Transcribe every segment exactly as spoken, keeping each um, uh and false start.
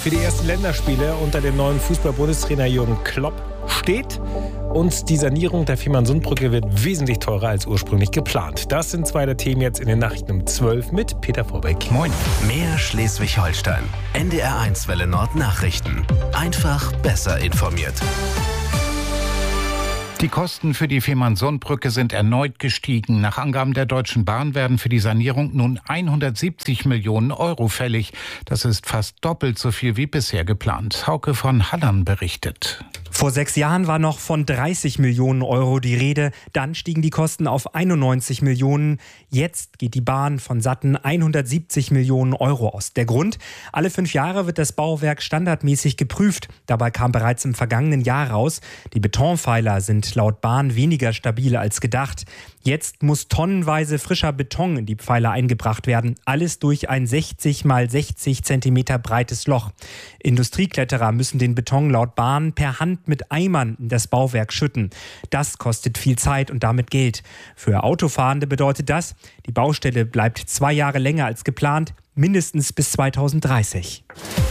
für die ersten Länderspiele unter dem neuen Fußball-Bundestrainer Jürgen Klopp steht. Und die Sanierung der Fehmarnsundbrücke wird wesentlich teurer als ursprünglich geplant. Das sind zwei der Themen jetzt in den Nachrichten um zwölf mit Peter Vorbeck. Moin. Mehr Schleswig-Holstein. N D R eins Welle Nord Nachrichten. Einfach besser informiert. Die Kosten für die Fehmarnsundbrücke sind erneut gestiegen. Nach Angaben der Deutschen Bahn werden für die Sanierung nun hundertsiebzig Millionen Euro fällig. Das ist fast doppelt so viel wie bisher geplant. Hauke von Hallern berichtet. Vor sechs Jahren war noch von dreißig Millionen Euro die Rede. Dann stiegen die Kosten auf einundneunzig Millionen. Jetzt geht die Bahn von satten hundertsiebzig Millionen Euro aus. Der Grund? Alle fünf Jahre wird das Bauwerk standardmäßig geprüft. Dabei kam bereits im vergangenen Jahr raus, die Betonpfeiler sind laut Bahn weniger stabil als gedacht. Jetzt muss tonnenweise frischer Beton in die Pfeiler eingebracht werden. Alles durch ein sechzig mal sechzig Zentimeter breites Loch. Industriekletterer müssen den Beton laut Bahn per Hand mit Eimern in das Bauwerk schütten. Das kostet viel Zeit und damit Geld. Für Autofahrende bedeutet das, die Baustelle bleibt zwei Jahre länger als geplant, mindestens bis zweitausenddreißig.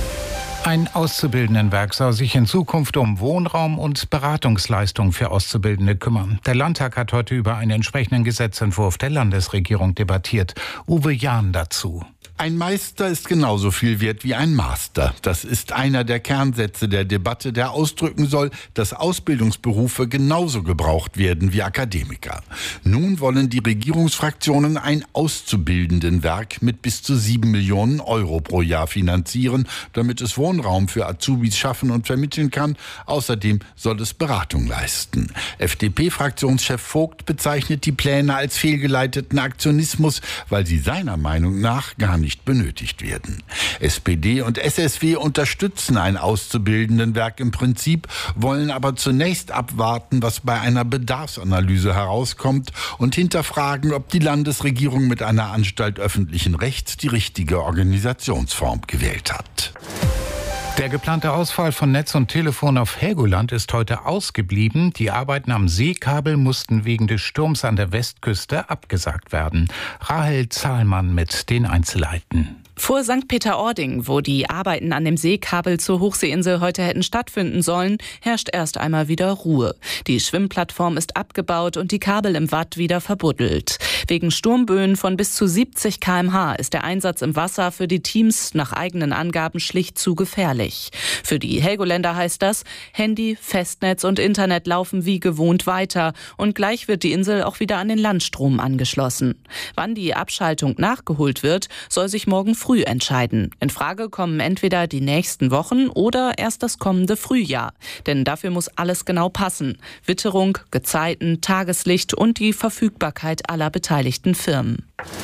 Ein Auszubildendenwerk soll sich in Zukunft um Wohnraum und Beratungsleistungen für Auszubildende kümmern. Der Landtag hat heute über einen entsprechenden Gesetzentwurf der Landesregierung debattiert. Uwe Jahn dazu. Ein Meister ist genauso viel wert wie ein Master. Das ist einer der Kernsätze der Debatte, der ausdrücken soll, dass Ausbildungsberufe genauso gebraucht werden wie Akademiker. Nun wollen die Regierungsfraktionen ein Auszubildendenwerk mit bis zu sieben Millionen Euro pro Jahr finanzieren, damit es Wohnraum für Azubis schaffen und vermitteln kann. Außerdem soll es Beratung leisten. F D P-Fraktionschef Vogt bezeichnet die Pläne als fehlgeleiteten Aktionismus, weil sie seiner Meinung nach gar nicht nicht benötigt werden. S P D und S S W unterstützen ein Auszubildendenwerk im Prinzip, wollen aber zunächst abwarten, was bei einer Bedarfsanalyse herauskommt und hinterfragen, ob die Landesregierung mit einer Anstalt öffentlichen Rechts die richtige Organisationsform gewählt hat. Der geplante Ausfall von Netz und Telefon auf Helgoland ist heute ausgeblieben. Die Arbeiten am Seekabel mussten wegen des Sturms an der Westküste abgesagt werden. Rahel Zahlmann mit den Einzelheiten. Vor Sankt Peter-Ording, wo die Arbeiten an dem Seekabel zur Hochseeinsel heute hätten stattfinden sollen, herrscht erst einmal wieder Ruhe. Die Schwimmplattform ist abgebaut und die Kabel im Watt wieder verbuddelt. Wegen Sturmböen von bis zu siebzig Kilometer pro Stunde ist der Einsatz im Wasser für die Teams nach eigenen Angaben schlicht zu gefährlich. Für die Helgoländer heißt das, Handy, Festnetz und Internet laufen wie gewohnt weiter und gleich wird die Insel auch wieder an den Landstrom angeschlossen. Wann die Abschaltung nachgeholt wird, soll sich morgen früh entscheiden. In Frage kommen entweder die nächsten Wochen oder erst das kommende Frühjahr. Denn dafür muss alles genau passen. Witterung, Gezeiten, Tageslicht und die Verfügbarkeit aller beteiligten Firmen.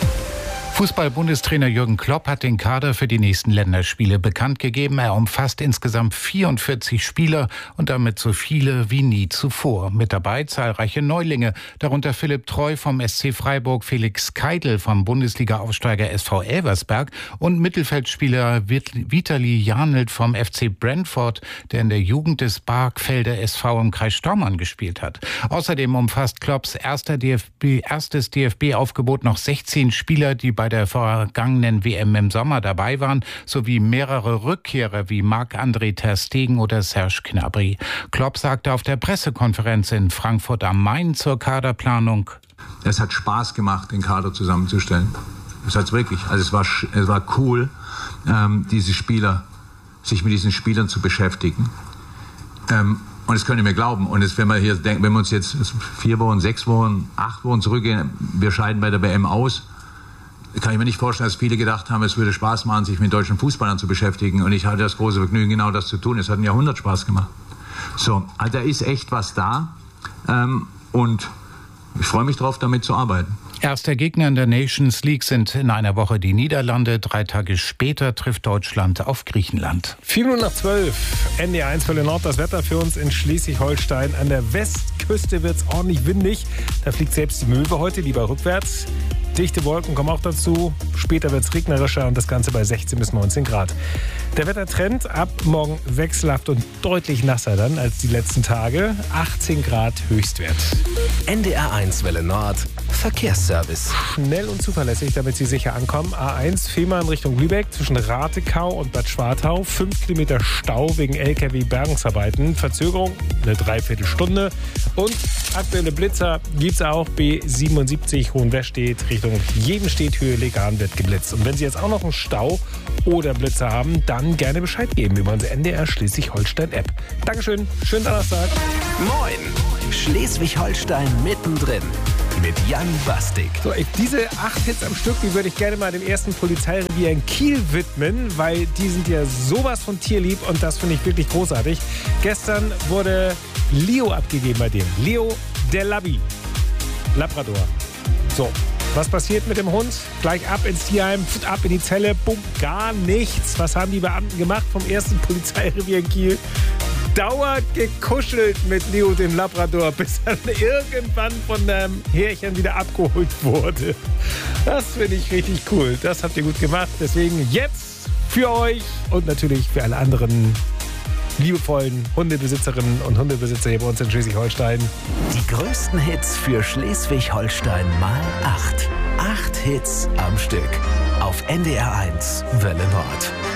Fußball-Bundestrainer Jürgen Klopp hat den Kader für die nächsten Länderspiele bekannt gegeben. Er umfasst insgesamt vierundvierzig Spieler und damit so viele wie nie zuvor. Mit dabei zahlreiche Neulinge, darunter Philipp Treu vom S C Freiburg, Felix Keidl vom Bundesliga-Aufsteiger S V Elversberg und Mittelfeldspieler Vitali Janelt vom F C Brentford, der in der Jugend des Barkfelder S V im Kreis Stormarn gespielt hat. Außerdem umfasst Klopps erster D F B, erstes D F B-Aufgebot noch sechzehn Spieler, die bei bei der vergangenen W M im Sommer dabei waren, sowie mehrere Rückkehrer wie Marc-André ter Stegen oder Serge Gnabry. Klopp sagte auf der Pressekonferenz in Frankfurt am Main zur Kaderplanung: Es hat Spaß gemacht, den Kader zusammenzustellen. Es hat wirklich. Also es war, es war cool, ähm, diese Spieler, sich mit diesen Spielern zu beschäftigen. Ähm, Und das könnt ihr mir glauben. Und jetzt, wenn wir hier denken, wenn wir uns jetzt vier Wochen, sechs Wochen, acht Wochen zurückgehen, wir scheiden bei der W M aus, kann ich mir nicht vorstellen, dass viele gedacht haben, es würde Spaß machen, sich mit deutschen Fußballern zu beschäftigen. Und ich hatte das große Vergnügen, genau das zu tun. Es hat ein Jahrhundert Spaß gemacht. So, also da ist echt was da. Ähm, und ich freue mich drauf, damit zu arbeiten. Erster Gegner in der Nations League sind in einer Woche die Niederlande. Drei Tage später trifft Deutschland auf Griechenland. Vier Minuten nach zwölf. N D R eins Welle Nord. Das Wetter für uns in Schleswig-Holstein. An der Westküste wird es ordentlich windig. Da fliegt selbst die Möwe heute lieber rückwärts. Dichte Wolken kommen auch dazu. Später wird es regnerischer und das Ganze bei sechzehn bis neunzehn Grad. Der Wettertrend ab morgen wechselhaft und deutlich nasser dann als die letzten Tage. achtzehn Grad Höchstwert. N D R eins Welle Nord. Verkehrsservice. Schnell und zuverlässig, damit Sie sicher ankommen. A eins, Fehmarn Richtung Lübeck zwischen Ratekau und Bad Schwartau. Fünf Kilometer Stau wegen L K W-Bergungsarbeiten. Verzögerung eine Dreiviertelstunde. Und aktuelle Blitzer gibt es auch. B siebenundsiebzig Hohenwestedt Richtung Jedenstedt-Höhe Legan wird geblitzt. Und wenn Sie jetzt auch noch einen Stau oder Blitzer haben, dann gerne Bescheid geben über unsere N D R Schleswig-Holstein-App. Dankeschön, schönen Donnerstag. Moin! Schleswig-Holstein mittendrin mit Jan Bastik. So, ich, diese acht Hits am Stück, die würde ich gerne mal dem ersten Polizeirevier in Kiel widmen, weil die sind ja sowas von tierlieb und das finde ich wirklich großartig. Gestern wurde Leo abgegeben bei dem. Leo der Labby. Labrador. So, was passiert mit dem Hund? Gleich ab ins Tierheim, ab in die Zelle, bumm, gar nichts. Was haben die Beamten gemacht vom ersten Polizeirevier in Kiel? Dauert gekuschelt mit Leo dem Labrador, bis er irgendwann von dem Härchen wieder abgeholt wurde. Das finde ich richtig cool. Das habt ihr gut gemacht. Deswegen jetzt für euch und natürlich für alle anderen liebevollen Hundebesitzerinnen und Hundebesitzer hier bei uns in Schleswig-Holstein. Die größten Hits für Schleswig-Holstein mal acht. Acht Hits am Stück. Auf N D R eins Welle Nord.